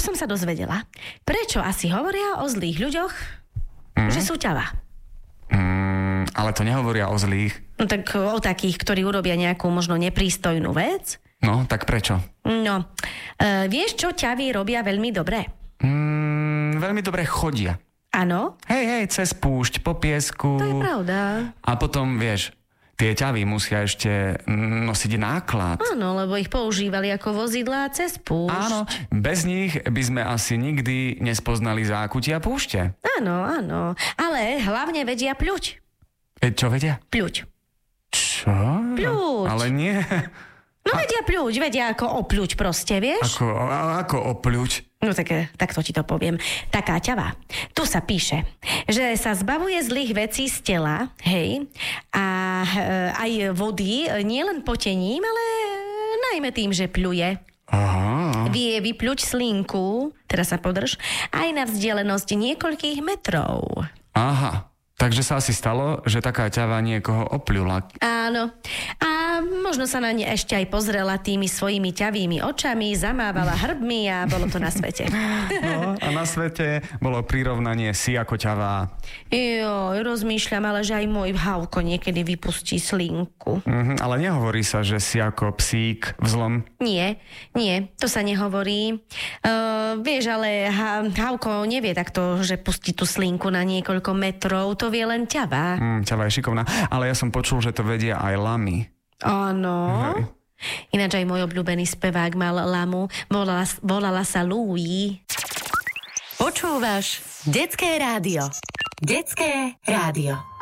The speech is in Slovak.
už som sa dozvedela, prečo asi hovoria o zlých ľuďoch, že sú ťava. Ale to nehovoria o zlých. No tak o takých, ktorí urobia nejakú možno neprístojnú vec. No, tak prečo? No, vieš, čo ťaví robia veľmi dobre? Veľmi dobre chodia. Áno? Hej, cez púšť, po piesku. To je pravda. A potom, vieš, tie ťavy musia ešte nosiť náklad. Áno, lebo ich používali ako vozidlá cez púšť. Áno, bez nich by sme asi nikdy nespoznali zákutia púšte. Áno, ale hlavne vedia pľuť. Čo vedia? Pľuť. Čo? Pľuť. Ale nie. No vedia pľuť, vedia ako opľuť proste, vieš? Ako opľuť? No tak to ti to poviem. Taká ťava. Tu sa píše, že sa zbavuje zlých vecí z tela, hej, a aj vody, nielen potením, ale najmä tým, že pľuje. Aha. Vie vypľuť slinku, teraz sa podrž, aj na vzdialenosť niekoľkých metrov. Aha. Takže sa asi stalo, že taká ťava niekoho opľula. Áno. A možno sa na ne ešte aj pozrela tými svojimi ťavými očami, zamávala hrbmi a bolo to na svete. No, a na svete bolo prirovnanie si ako ťava. Rozmýšľam, ale že aj môj Havko niekedy vypustí slinku. Ale nehovorí sa, že si ako psík vzlom. Nie, to sa nehovorí. Vieš, ale Havko nevie takto, že pustí tú slinku na niekoľko metrov, to vie len ťava. Ťava je šikovná, ale ja som počul, že to vedia aj lamy. Áno. Ináč aj môj obľúbený spevák mal lamu, volala sa Louis. Počúvaš Detské rádio. Detské rádio.